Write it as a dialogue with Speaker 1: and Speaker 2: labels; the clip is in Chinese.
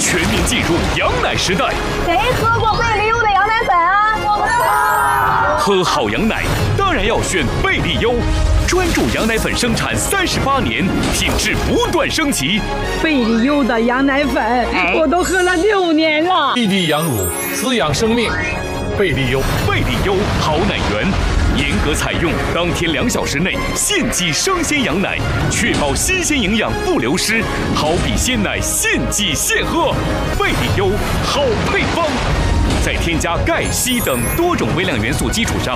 Speaker 1: 全面进入羊奶时代。
Speaker 2: 谁喝过贝利优的羊奶粉啊？我
Speaker 1: 喝好羊奶当然要选贝利优，专注羊奶粉生产38年，品质不断升级。
Speaker 3: 贝利优的羊奶粉我都喝了6年了。
Speaker 4: 一滴羊乳滋养生命，贝利优，
Speaker 1: 贝利优好奶源。严格采用当天2小时内现挤生鲜羊奶，确保新鲜营养不流失，好比鲜奶现挤现喝。贝利优好配方，在添加钙、硒等多种微量元素基础上，